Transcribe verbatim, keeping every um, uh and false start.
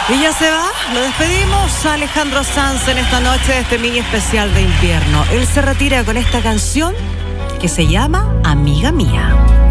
Y ya se va, lo despedimos a Alejandro Sanz en esta noche de este mini especial de invierno. Él se retira con esta canción que se llama Amiga Mía.